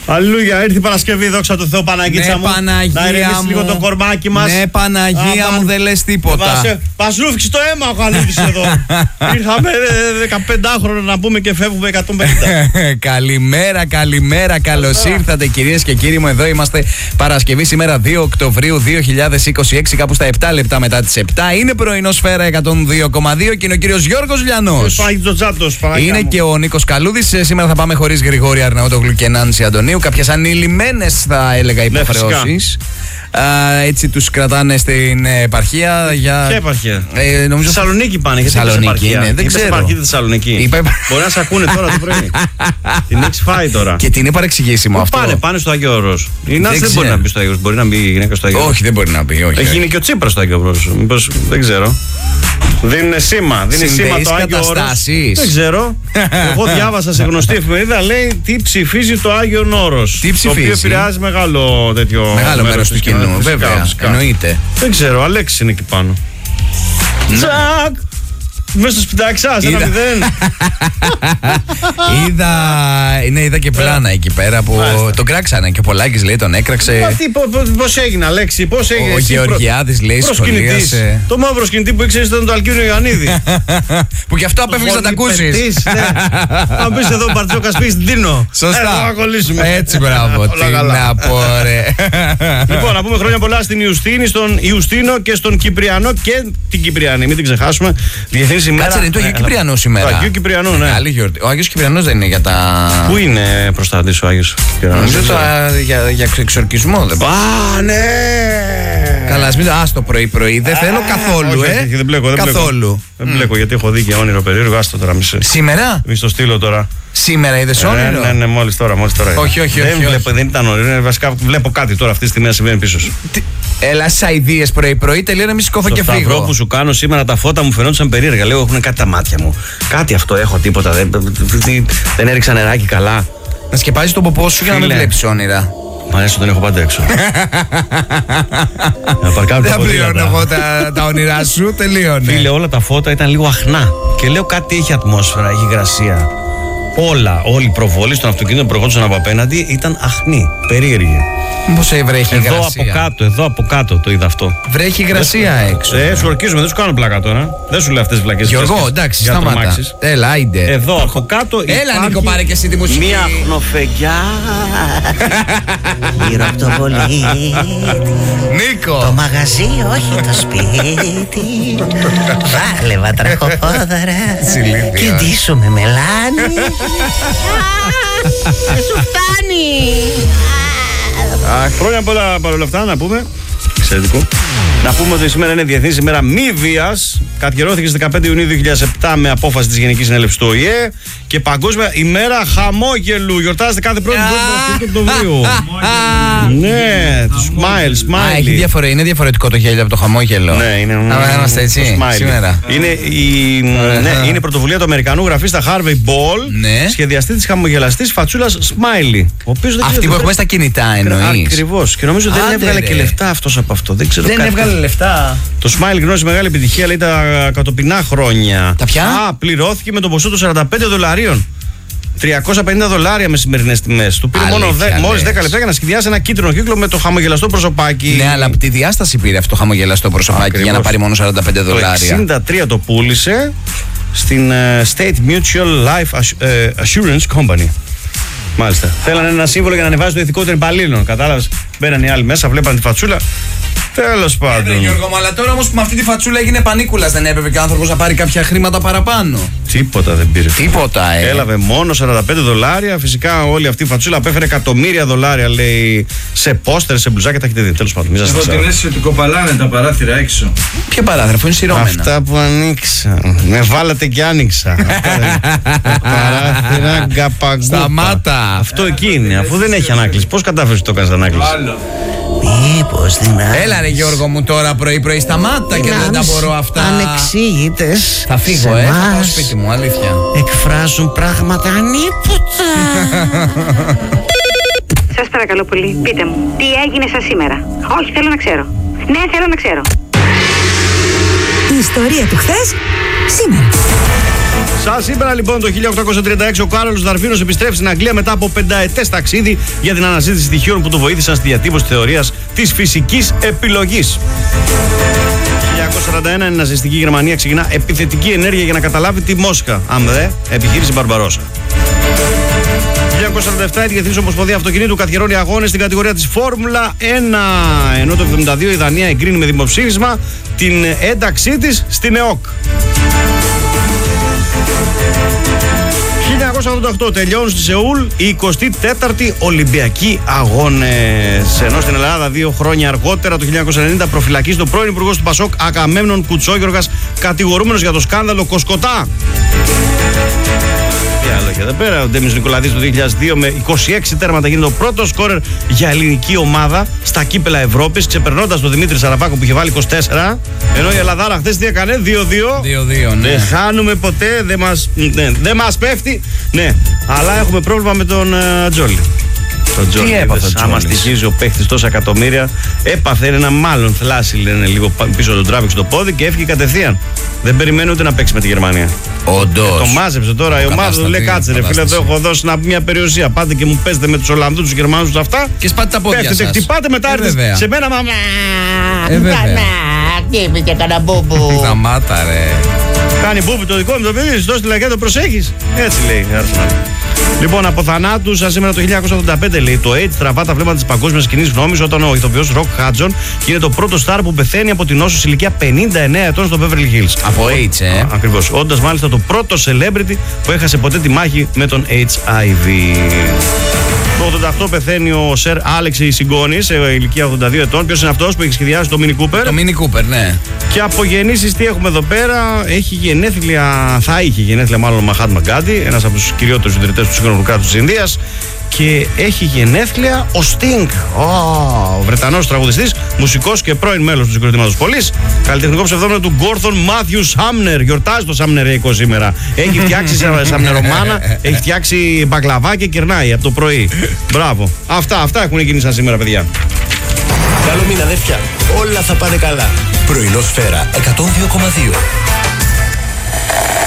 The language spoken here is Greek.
Αλληλούια, ήρθε η Παρασκευή, δόξα τω Θεώ, Παναγίτσα μου. Να ηρεμήσει λίγο το κορμάκι μας. Ναι, Παναγία μου, δεν λες τίποτα. Μας ρούφηξε το αίμα ο Χαλίδης εδώ. Ήρθαμε 15χρονο να πούμε και φεύγουμε 150. Καλημέρα, καλημέρα, καλώς ήρθατε κυρίες και κύριοι μου. Εδώ είμαστε Παρασκευή σήμερα 2 Οκτωβρίου 2026, κάπου στα 7 λεπτά μετά τις 7. Είναι πρωινό Σφαίρα 102,2 και είναι ο κύριος Γιώργος Λιανός. Είναι και ο Νίκος Καλούδης. Σήμερα θα πάμε χωρίς Γρηγόρη Αρναούτογλου και Νάνση Αντωνίου. Κάποιες ανηλυμένες, θα έλεγα, υποχρεώσεις. Έτσι τους κρατάνε στην επαρχία. Ποια επαρχία? Νομίζω Θεσσαλονίκη πάνε. Θεσσαλονίκη είναι. Δεν ξέρω. Επαρχία Θεσσαλονίκη. Μπορεί να σε ακούνε τώρα το πρωί. Την έχεις φάει τώρα. Και την είναι παρεξηγήσιμο αυτό. Πάνε στο Άγιο Όρος. Η Νάνση δεν μπορεί να μπει στο Άγιο Όρος. Μπορεί να μπει η γυναίκα στο Άγιο Όρος? Όχι, δεν μπορεί να μπει. Έχει γίνει και ο Τσίπρας στο Άγιο Όρος. Μήπως δεν ξέρω. Δίνουν σήμα. Δίνει σήμα το Άγιο Όρος. Δεν ξέρω. Εγώ διάβασα σε γνωστή εφημερίδα, λέει τι ψηφίζει το Άγιο Όρος. Το οποίο επηρεάζει μεγάλο μέρος του κοινού. Βέβαια, εννοείται. Δεν ξέρω, Αλέξης είναι εκεί πάνω. Τσακ! Μέσα στο σπιτάκι σας, 1-0. Είδα και πλάνα εκεί πέρα που τον κράξανε και ο Πολάκης λέει τον έκραξε. Πώς έγινε, Αλέξη, πώς έγινε? Ο Γεωργιάδης λέει σχολίασε. Το μαύρο σκηνητή που ήξερες ήταν το Αλκίνο Ιωαννίδη. Που γι' αυτό απέφυγες να τα ακούσεις. Αν πεις εδώ Μπαρτζόκας πεις Ντίνο. Σωστά. Έτσι, μπράβο. Τι να πω, ρε. Λοιπόν, να πούμε χρόνια πολλά στην Ιουστίνη, στον Ιουστίνο και στον Κυπριανό και την Κυπριανή. Μην την ξεχάσουμε. Κάτσε, είναι το Αγίου Κυπριανού σήμερα. Το Αγίου Κυπριανού, ναι. Καλή γιορτή. Ο Άγιος Κυπριανός δεν είναι για τα. Πού είναι προστάτης ο Άγιος Κυπριανός? Νομίζω για εξορκισμό δεν πάει. Α, ναι! Καλά, μην το πρωί-πρωί. Δεν θέλω καθόλου, Δεν μπλέκω. Καθόλου. Δεν μπλέκω γιατί έχω δει και όνειρο περίεργο. Άστο τώρα, μισή. Σήμερα? Μη στο στείλω τώρα. Σήμερα είδες όνειρο? Ναι, μόλις τώρα. Όχι. Δεν ήταν όνειρο. Βασικά βλέπω κάτι τώρα αυτή τη στιγμή να συμβαίνει πίσω σου. Έλα, σ' αηδίες πρωί-πρωί, τελείω να μη σηκώθω και φύγω. Στο σταυρό που σου κάνω σήμερα τα φώτα μου φαινόντουσαν περίεργα. Λέω έχουν κάτι τα μάτια μου. Κάτι αυτό έχω, τίποτα. Δεν έριξα νεράκι καλά. Να σκεπάζεις τον ποπό σου για να μην βλέπεις όνειρα. Μ' αρέσει, τον έχω πάντα έξω. Δεν θα πληρώνω εγώ τα όνειρά σου, τελείωνε. Φίλε, όλα τα φώτα ήταν λίγο αχνά. Και λέω κάτι έχει ατμόσφαιρα, έχει υγρασία. Όλη η προβολή στον αυτοκίνητο που προχώρησαν από απέναντι ήταν αχνή, περίεργη. Μήπως βρέχει υγρασία? Εδώ από κάτω το είδα αυτό. Βρέχει υγρασία έξω. Σου ορκίζουμε, δεν σου κάνω πλάκα τώρα. Δεν σου λέω αυτές τις βλακές. Γιώργο, εντάξει, σταμάτα. Έλα, άιντε. Εδώ από κάτω. Έλα, Νίκο, πάρε και εσύ τη μουσική. Μια χνοφεγιά γύρω από το πολίτη. Νίκο. Το μαγαζί, όχι το σπίτι. Βάλε βατραχοπόδαρα και ντύσου με μελάνι. Σου φτάνει. Χρόνια πολλά παρόλα αυτά, να πούμε. Εξαιρετικό. Να πούμε ότι σήμερα είναι Διεθνής ημέρα μη βίας. Καθιερώθηκε στις 15 Ιουνίου 2007 με απόφαση της Γενικής Συνέλευσης του ΟΗΕ. Και Παγκόσμια ημέρα χαμόγελου. Γιορτάζεται κάθε πρώτη του Οκτωβρίου. Ναι, το smile. Είναι διαφορετικό το γέλιο από το χαμόγελο. Ναι, είναι. Είμαστε έτσι σήμερα. Είναι η πρωτοβουλία του Αμερικανού γραφίστα Harvey Ball, σχεδιαστή της χαμογελαστής φατσούλας Smiley. Αυτή που έχουμε στα κινητά εννοείς? Ακριβώς. Και νομίζω δεν έβγαλε και λεφτά αυτός από αυτό. Δεν έβγαλε λεφτά. Το Smiley γνώρισε μεγάλη επιτυχία, λέει, τα κατοπινά χρόνια. Τα ποια? Πληρώθηκε με το ποσό των $45. $350 με σημερινές τιμές. Του πήρε μόλις 10 λεπτά για να σχεδιάσει ένα κίτρινο κύκλο με το χαμογελαστό προσωπάκι. Ναι, αλλά από τη διάσταση πήρε αυτό το χαμογελαστό προσωπάκι για να πάρει μόνο $45. Το 63 το πούλησε στην State Mutual Life Assurance Company. Μάλιστα. Θέλανε ένα σύμβολο για να ανεβάζει το ηθικό των υπαλλήλων. Κατάλαβες. Μπαίναν οι άλλοι μέσα, βλέπαν τη φατσούλα. Τέλος πάντων. Γιώργο, αλλά τώρα όμως που με αυτή τη φατσούλα έγινε πανίκουλας, δεν έπρεπε και ο άνθρωπος να πάρει κάποια χρήματα παραπάνω? Τίποτα δεν πήρε. Τίποτα, Έλαβε μόνο $45. Φυσικά όλη αυτή η φατσούλα απέφερε εκατομμύρια $, λέει, σε πόστερ, σε μπλουζάκια. Τα έχετε δει. Τέλος πάντων. Εγώ την αίσθηση ότι κοπαλάνε τα παράθυρα έξω. Ποια παράθυρα, που είναι σειρώμενα? Αυτά που ανοίξαν. Με βάλατε και άνοιξα. Παράθυρα γκαπαγκούπα. Σταμάτα. Αυτό εκεί είναι. Αφού δεν έχει ανάκληση. Πώς κατάφερες το κάνεις ανάκληση? Μήπως δυνάμεις? Έλα ρε Γιώργο μου τώρα πρωί-πρωί, σταμάτα και δεν τα μπορώ αυτά. Ανεξήγητες. Θα φύγω, θα πάω σπίτι μου, αλήθεια. Εκφράζουν πράγματα ανίποτα. Σας παρακαλώ πολύ, πείτε μου, τι έγινε σας σήμερα? Όχι, θέλω να ξέρω. Ναι, θέλω να ξέρω. Η ιστορία του χθες, σήμερα. Σαν σήμερα λοιπόν το 1836 ο Κάρολος Δαρβίνος επιστρέφει στην Αγγλία μετά από 5ετές ταξίδι για την αναζήτηση στοιχείων που του βοήθησαν στη διατύπωση θεωρίας της φυσικής επιλογής. 1941 η ναζιστική Γερμανία ξεκινά επιθετική ενέργεια για να καταλάβει τη Μόσχα. Αμδε, επιχείρηση Μπαρμπαρόσα. 1947 η Διεθνής Ομοσπονδία Αυτοκινήτου καθιερώνει αγώνες στην κατηγορία της Φόρμουλα 1. Ενώ το 1972 η Δανία εγκρίνει με δημοψήφισμα την ένταξή της στην ΕΟΚ. 1988 τελειώνουν στη Σεούλ οι 24οι Ολυμπιακοί Αγώνες. Ενώ στην Ελλάδα 2 χρόνια αργότερα, το 1990, προφυλακίζει το πρώην υπουργός του Πασόκ Αγαμέμνων Κουτσόγιοργας, κατηγορούμενος για το σκάνδαλο Κοσκοτά. Τι άλλο έχει εδώ πέρα. Ο Ντέμις Νικολαδής το 2002 με 26 τέρματα γίνεται ο πρώτος σκόρερ για ελληνική ομάδα στα κύπελα Ευρώπης, ξεπερνώντας τον Δημήτρη Σαραβάκο που είχε βάλει 24. Ενώ η Ελλαδάρα χθες τι έκανε, 2-2. 2-2, ναι. Δεν χάνουμε ποτέ, δεν μας πέφτει. Ναι, αλλά έχουμε πρόβλημα με τον Τζόλι. Τι έπαθε ο Τζόλις? Άμα στοιχίζει ο παίχτης τόσα εκατομμύρια, έπαθε ένα μάλλον θλάση, λένε, λίγο πίσω τον τράβηξε το πόδι και έφυγε κατευθείαν. Δεν περιμένει ούτε να παίξει με τη Γερμανία. Όντως. Το μάζεψε τώρα η ομάδα του, λέει κάτσε ρε φίλε, εδώ έχω δώσει μια περιουσία. Πάτε και μου παίζετε με τους Ολλανδούς, τους Γερμανούς, αυτά. Και σπάτε τα πόδια πέφτετε, σας. χτυπάτε μετά έρθετε σε μένα μαμά. Βέβαια. Χτύπηκε κανένα μπούμπου. Σταμάτα ρε. Κάνει μπούμπι το δικό μου το παιδί, σου δώσει τη λαγιά, το προσέχεις. Έτσι λέει η Arsenal. Λοιπόν, από θανάτους, σαν σήμερα το 1985 λέει, το AIDS τραβά τα βλέμματα της παγκόσμιας κοινής γνώμης όταν ο ηθοποιός Ροκ Χάτζον γίνεται το πρώτο στάρ που πεθαίνει από την νόσο σε ηλικία 59 ετών στο Beverly Hills. Από AIDS, Ακριβώς. Όντας μάλιστα το πρώτο celebrity που έχασε ποτέ τη μάχη με τον HIV. Το 88 πεθαίνει ο Σερ Άλεξ Σιγκόνης σε ηλικία 82 ετών. Ποιος είναι αυτός που έχει σχεδιάσει το Mini Cooper? Το Mini Cooper, ναι. Και από γεννήσεις τι έχουμε εδώ πέρα? Έχει γενέθλια, θα είχε γενέθλια μάλλον ο Μαχάτμα Γκάντι, ένας από τους κυριότερους ιδρυτές του σύγχρονου κράτους της Ινδίας. Και έχει γενέθλια ο Sting, ο Βρετανός τραγουδιστής, μουσικός και πρώην μέλος του Συγκροτήματος Πολύς. Καλλιτεχνικό ψευδόνυμο του Γκόρθον Μάθιου Σάμνερ. Γιορτάζει το Σάμνερέικο σήμερα. Έχει φτιάξει σαμνερομάνα, έχει φτιάξει μπακλαβά και κερνάει από το πρωί. Μπράβο. Αυτά έχουν γίνει σαν σήμερα, παιδιά. Καλό μήνα, αδέρφια. Όλα θα πάνε καλά. Πρωινό Σφαίρα 102,2.